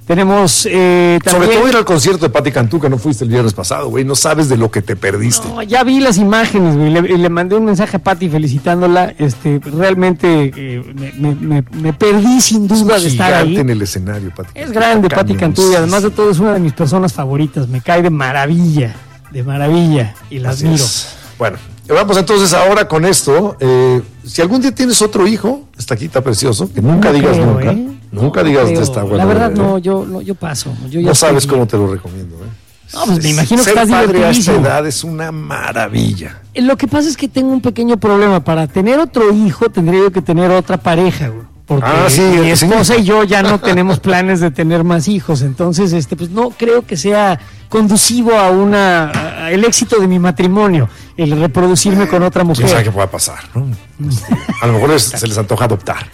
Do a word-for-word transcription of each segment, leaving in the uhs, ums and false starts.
Tenemos eh, también... Sobre todo ir al concierto de Pati Cantú, que no fuiste el viernes pasado, güey. No sabes de lo que te perdiste. No, ya vi las imágenes, güey. Le, le mandé un mensaje a Pati felicitándola. Este, realmente eh, me, me, me perdí sin duda de estar ahí. En el escenario, Pati. Es grande Pati Cantú y además de todo es una de mis personas favoritas. Me cae de maravilla, de maravilla y la admiro. Es. Bueno, vamos entonces ahora con esto. Eh, si algún día tienes otro hijo, está aquí, está precioso, que nunca no digas creo, nunca. ¿eh? Nunca no digas de esta buena. La verdad, bebé, no, yo, no, yo paso. Yo ya no sabes cómo te lo recomiendo, ¿eh? No, pues me imagino Ser que estás padre divertidísimo. A esta edad es una maravilla. Lo que pasa es que tengo un pequeño problema. Para tener otro hijo tendría yo que tener otra pareja, güey. Porque ah, sí, mi esposa sí. y yo ya no tenemos planes de tener más hijos. Entonces, este, pues no creo que sea conducivo a una a el éxito de mi matrimonio, el reproducirme con otra mujer. ¿Quién sabe qué pueda pasar, ¿no? A lo mejor es, se les antoja adoptar.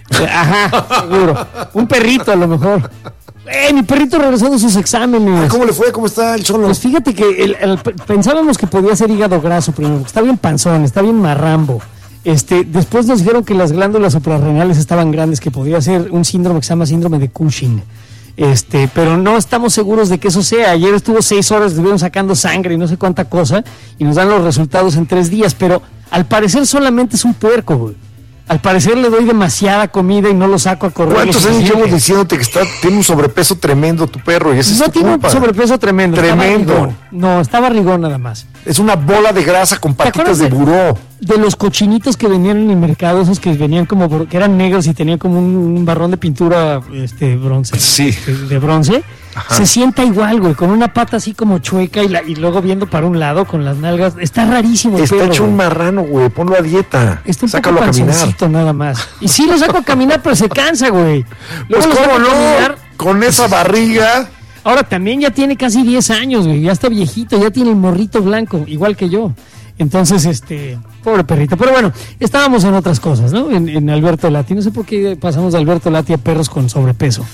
Ajá, seguro. Un perrito a lo mejor. Eh, mi perrito regresando sus exámenes. ¿Cómo le fue? ¿Cómo está el cholo? Pues fíjate que el, el, pensábamos que podía ser hígado graso primero. Está bien panzón, está bien marrambo. Este, después nos dijeron que las glándulas suprarrenales estaban grandes, que podía ser un síndrome que se llama síndrome de Cushing. Este, pero no estamos seguros de que eso sea. Ayer estuvo seis horas, estuvieron sacando sangre y no sé cuánta cosa, y nos dan los resultados en tres días, pero al parecer solamente es un puerco, güey. Al parecer le doy demasiada comida y no lo saco a correr. ¿Cuántos años llevo diciéndote que está, tiene un sobrepeso tremendo tu perro? Y ese no es tu tiene culpa. Un sobrepeso tremendo. Tremendo. No, está barrigón nada más. Es una bola de grasa con patitas de buró. De los cochinitos que venían en el mercado, esos que venían como, que eran negros y tenían como un, un barrón de pintura este bronce. Sí. De, de bronce. Ajá. Se sienta igual, güey, con una pata así como chueca y, la, y luego viendo para un lado con las nalgas. Está rarísimo el Está perro, hecho güey. un marrano, güey. Ponlo a dieta. Está un Sácalo poco a caminar. nada más. Y sí lo saco a caminar, pero se cansa, güey. Pues cómo no, con esa barriga. Ahora también ya tiene casi diez años, güey. Ya está viejito, ya tiene el morrito blanco, igual que yo. Entonces, este, pobre perrito. Pero bueno, estábamos en otras cosas, ¿no? En, en Alberto Lati. No sé por qué pasamos de Alberto Lati a perros con sobrepeso.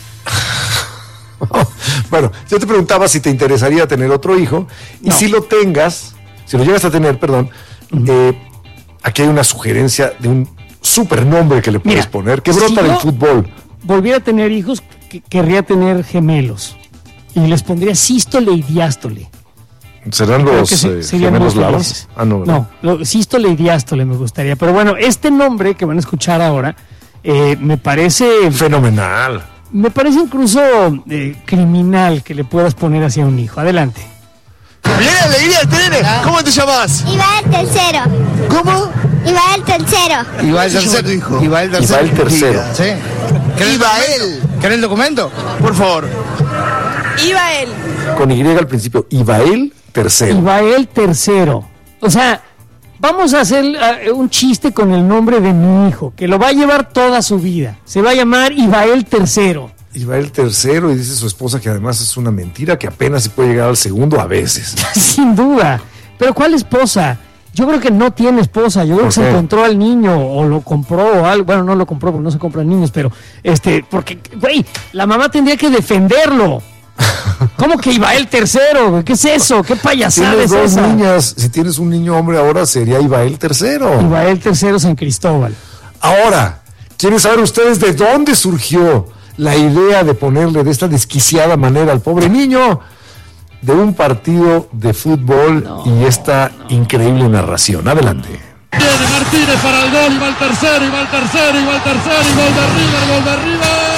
Bueno, yo te preguntaba si te interesaría tener otro hijo. Y no. Si lo tengas, si lo llegas a tener, perdón, uh-huh. eh, aquí hay una sugerencia de un super nombre que le puedes Mira, poner, que brota si del fútbol. Volviera a tener hijos, que, querría tener gemelos. Y les pondría sístole y diástole. ¿Serán los se, eh, gemelos lavas? Ah, no, no lo, sístole y diástole me gustaría. Pero bueno, este nombre que van a escuchar ahora eh, me parece... Fenomenal. Me parece incluso eh, criminal que le puedas poner así a un hijo. Adelante. ¡Bien, alegría, Tere! ¿Cómo te llamas? Ibael Tercero. ¿Cómo? Ibael Tercero. Ibael Tercero, hijo. Ibael Tercero. Ibael Tercero. Sí. Ibael. ¿Querés el documento? Por favor. Ibael. Con Y al principio. Ibael Tercero. Ibael Tercero. O sea, vamos a hacer uh, un chiste con el nombre de mi hijo, que lo va a llevar toda su vida. Se va a llamar Ibael Tercero. Ibael Tercero, y dice su esposa que además es una mentira, que apenas se puede llegar al segundo a veces. Sin duda. Pero ¿cuál esposa? Yo creo que no tiene esposa. Yo creo que se encontró al niño o lo compró o algo. Bueno, no lo compró porque no se compran niños, pero este, porque, güey, la mamá tendría que defenderlo. ¿Cómo que Ibael Tercero? ¿Qué es eso? ¿Qué payasada tienes es dos esa? Niñas, si tienes un niño hombre ahora sería Ibael Tercero. Ibael Tercero San Cristóbal. Ahora, ¿quieren saber ustedes de dónde surgió la idea de ponerle de esta desquiciada manera al pobre niño? De un partido de fútbol no, y esta no. increíble narración. Adelante. Viene Martínez para el gol, y va el tercero, y va el tercero, y va el tercero, y gol de River, gol de River.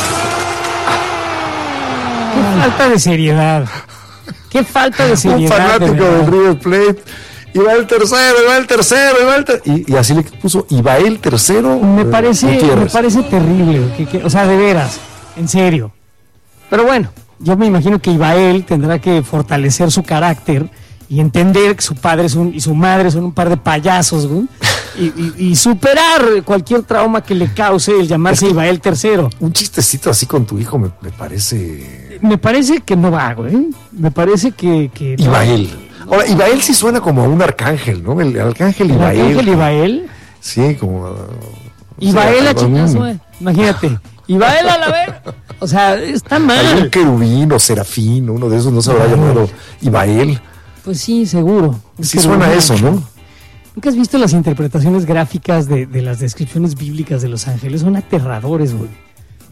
Qué falta de seriedad. Qué falta de seriedad. Un fanático de del River Plate. Y va el tercero, y va el tercero, y va el tercero. Y, y así le puso Ibael Tercero. Me parece, me parece terrible. Que, que, o sea, de veras, en serio. Pero bueno, yo me imagino que Ibael tendrá que fortalecer su carácter y entender que su padre es un, y su madre son un par de payasos, ¿no? Y, y, y superar cualquier trauma que le cause el llamarse es que Ibael Tercero. Un chistecito así con tu hijo me, me parece... Me parece que no va, güey. Me parece que... que Ibael. No. Ahora, Ibael sí suena como a un arcángel, ¿no? El arcángel ¿El Ibael. arcángel Ibael? Sí, como... Ibael a chingazo, eh. Imagínate. Ibael a la vez. O sea, está mal. Algún querubín o serafín, uno de esos no se habrá llamado Ibael. Pues sí, seguro. Sí suena eso, ¿no? ¿Nunca has visto las interpretaciones gráficas de, de las descripciones bíblicas de los ángeles? Son aterradores, güey.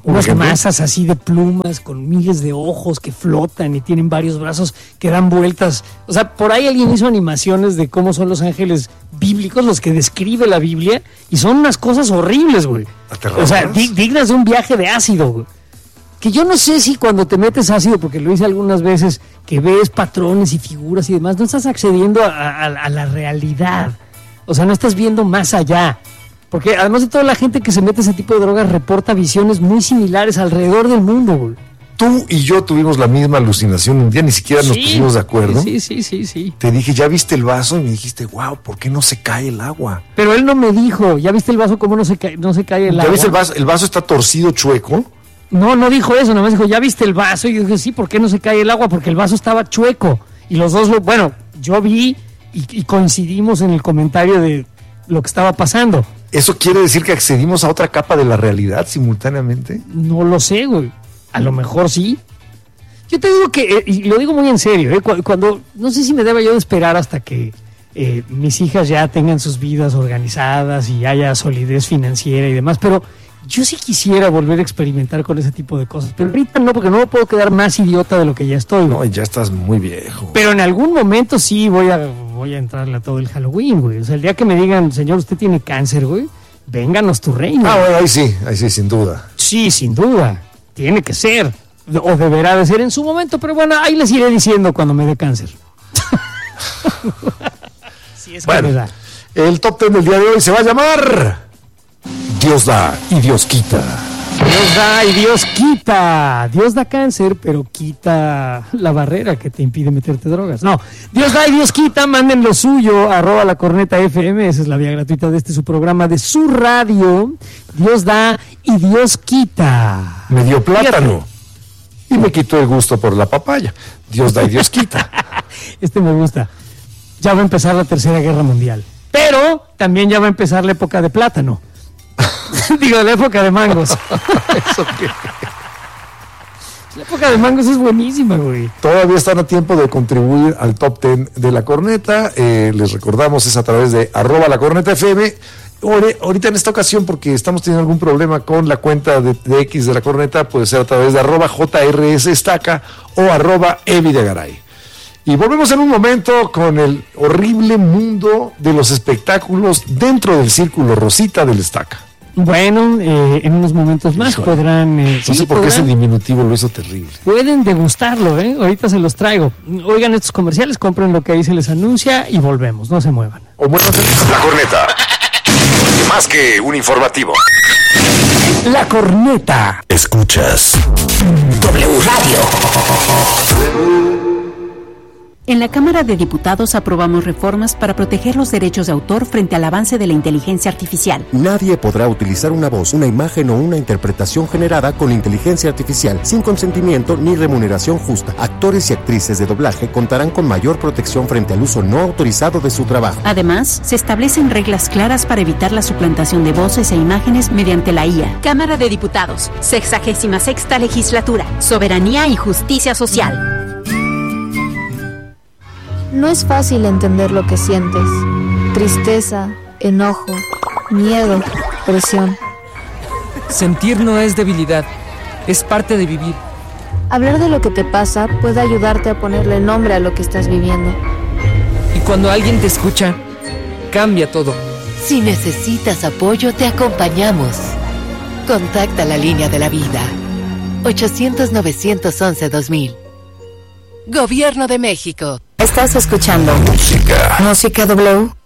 Unas ejemplo? masas así de plumas con miles de ojos que flotan y tienen varios brazos que dan vueltas. O sea, por ahí alguien hizo animaciones de cómo son los ángeles bíblicos, los que describe la Biblia, y son unas cosas horribles, güey. ¿Aterradoras? O sea, di- dignas de un viaje de ácido, güey. Que yo no sé si cuando te metes ácido, porque lo hice algunas veces, que ves patrones y figuras y demás, no estás accediendo a, a- a la realidad. O sea, no estás viendo más allá. Porque además de toda la gente que se mete ese tipo de drogas reporta visiones muy similares alrededor del mundo, güey. Tú y yo tuvimos la misma alucinación un día, ni siquiera nos Sí, pusimos de acuerdo. Sí, sí, sí, sí. Te dije, ¿ya viste el vaso? Y me dijiste, wow, ¿por qué no se cae el agua? Pero él no me dijo, ¿ya viste el vaso cómo no se cae, no se cae el ¿Ya agua? viste el vaso? El vaso está torcido, chueco. No, no dijo eso, nada más dijo, ¿ya viste el vaso? Y yo dije, sí, ¿por qué no se cae el agua? Porque el vaso estaba chueco. Y los dos, lo, bueno, yo vi y, y coincidimos en el comentario de lo que estaba pasando. ¿Eso quiere decir que accedimos a otra capa de la realidad simultáneamente? No lo sé, güey. A lo mejor sí. Yo te digo que, eh, y lo digo muy en serio, eh, cu- cuando, no sé si me deba yo de esperar hasta que eh, mis hijas ya tengan sus vidas organizadas y haya solidez financiera y demás, pero yo sí quisiera volver a experimentar con ese tipo de cosas. Pero ahorita no, porque no me puedo quedar más idiota de lo que ya estoy, güey. No, ya estás muy viejo. Pero en algún momento sí voy a voy a entrarle a todo el Halloween, güey. O sea, el día que me digan, señor, usted tiene cáncer, güey, vénganos tu reino. Ah, bueno, ahí sí, ahí sí, sin duda. Sí, sin duda. Tiene que ser. O deberá de ser en su momento, pero bueno, ahí les iré diciendo cuando me dé cáncer. Sí, es que me Bueno, da. el top ten del día de hoy se va a llamar Dios da y Dios quita. Dios da y Dios quita. Dios da cáncer, pero quita la barrera que te impide meterte drogas. No, Dios da y Dios quita. Manden lo suyo, arroba la corneta F M. Esa es la vía gratuita de este su programa de su radio. Dios da y Dios quita. Me dio plátano y me quitó el gusto por la papaya. Dios da y Dios quita. Este me gusta. Ya va a empezar la Tercera Guerra Mundial. Pero también ya va a empezar la época de plátano. Digo, la época de mangos. ¿Eso qué? La época de mangos es buenísima, güey. Todavía están a tiempo de contribuir al top ten de la corneta. Eh, les recordamos, es a través de arroba la corneta F M. Ore- Ahorita en esta ocasión, porque estamos teniendo algún problema con la cuenta de, de X de la corneta, puede ser a través de arroba J R S Estaca o arroba Evidegaray. Y volvemos en un momento con el horrible mundo de los espectáculos dentro del círculo rosita del Estaca. Bueno, eh, en unos momentos más Híjole. podrán... eh, No sí, sé por qué ese podrán- diminutivo lo hizo terrible. Pueden degustarlo, ¿eh? Ahorita se los traigo. Oigan estos comerciales, compren lo que ahí se les anuncia y volvemos. No se muevan. O bueno, La corneta. Más que un informativo. La corneta. Escuchas W Radio. En la Cámara de Diputados aprobamos reformas para proteger los derechos de autor frente al avance de la inteligencia artificial. Nadie podrá utilizar una voz, una imagen o una interpretación generada con inteligencia artificial sin consentimiento ni remuneración justa. Actores y actrices de doblaje contarán con mayor protección frente al uso no autorizado de su trabajo. Además, se establecen reglas claras para evitar la suplantación de voces e imágenes mediante la I A. Cámara de Diputados, sexagésima sexta legislatura, soberanía y justicia social. No es fácil entender lo que sientes. Tristeza, enojo, miedo, presión. Sentir no es debilidad, es parte de vivir. Hablar de lo que te pasa puede ayudarte a ponerle nombre a lo que estás viviendo. Y cuando alguien te escucha, cambia todo. Si necesitas apoyo, te acompañamos. Contacta la línea de la vida. ochocientos, novecientos once, dos mil. Gobierno de México. Estás escuchando Música. Música W.